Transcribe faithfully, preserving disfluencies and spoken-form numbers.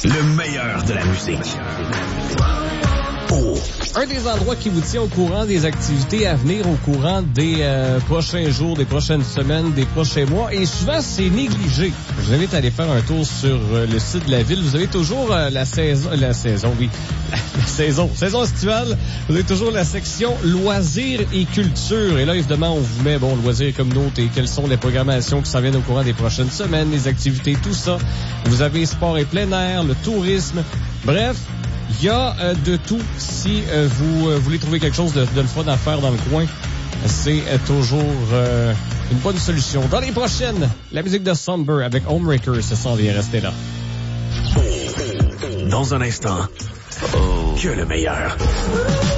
Le meilleur de la musique. Oh. Un des endroits qui vous tient au courant des activités à venir, au courant des euh, prochains jours, des prochaines semaines, des prochains mois, et souvent c'est négligé. Je vous invite à aller faire un tour sur euh, le site de la ville. Vous avez toujours euh, la saison, la saison, oui, la, la saison, saison estivale. Vous avez toujours la section loisirs et culture. Et là, évidemment, on vous met, bon, loisirs et communauté, quelles sont les programmations qui s'en viennent au courant des prochaines semaines, les activités, tout ça. Vous avez sport et plein air, le tourisme, bref. Il y a euh, de tout. Si euh, vous euh, voulez trouver quelque chose de, de le fun à faire dans le coin, c'est euh, toujours euh, une bonne solution. Dans les prochaines, la musique de Somber avec Homewrecker, ça s'en vient, restez là. Dans un instant, oh, que le meilleur.